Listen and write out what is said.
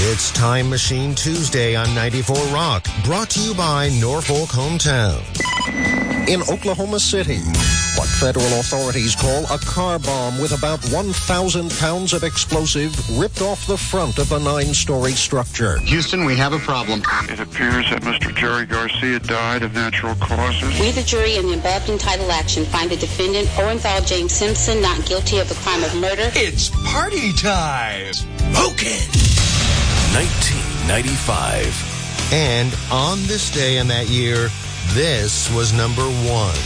It's Time Machine Tuesday on 94 Rock, brought to you by Norfolk Hometown. In Oklahoma City, what federal authorities call a car bomb with about 1,000 pounds of explosive ripped off the front of a 9-story structure. Houston, we have a problem. It appears that Mr. Jerry Garcia died of natural causes. We, the jury, in the above entitled action, find the defendant, Orenthal James Simpson, not guilty of the crime of murder. It's party time! Smoking! 1995. And on this day in that year, this was number 1.